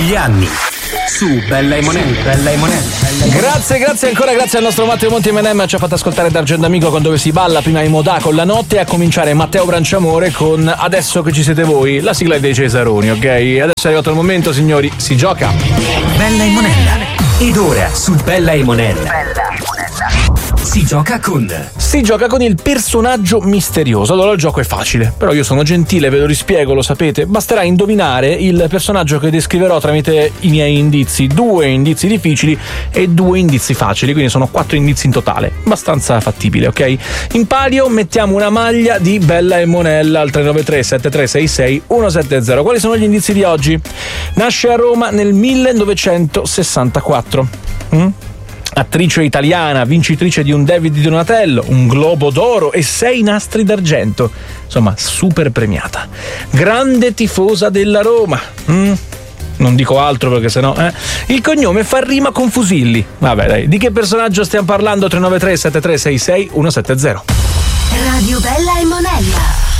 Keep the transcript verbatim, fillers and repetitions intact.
gli anni su Bella e Monella. Bella e Monella. Grazie, grazie ancora, grazie al nostro Matteo Monti M and M, ci ha fatto ascoltare D'Argento Amico con Dove si balla, prima i Modà con La notte, a cominciare Matteo Branciamore con Adesso che ci siete voi, la sigla dei Cesaroni, ok? Adesso è arrivato il momento, signori, si gioca. Bella e Monella. Ed ora su Bella e Monella. Bella e Monella. Si gioca con Si gioca con il personaggio misterioso. Allora il gioco è facile, però io sono gentile, ve lo rispiego, lo sapete. Basterà indovinare il personaggio che descriverò tramite i miei indizi. Due indizi difficili e due indizi facili, quindi sono quattro indizi in totale. Abbastanza fattibile, ok? In palio mettiamo una maglia di Bella e Monella al tre nove tre sette tre sei sei uno sette zero. Quali sono gli indizi di oggi? Nasce a Roma nel millenovecentosessantaquattro. Mm? Attrice italiana, vincitrice di un David di Donatello, un Globo d'Oro e sei nastri d'argento. Insomma, super premiata. Grande tifosa della Roma. Mm? Non dico altro perché sennò, eh. Il cognome fa rima con Fusilli. Vabbè, dai. Di che personaggio stiamo parlando? tre nove tre sette tre sei sei uno sette zero. Radio Bella e Monella.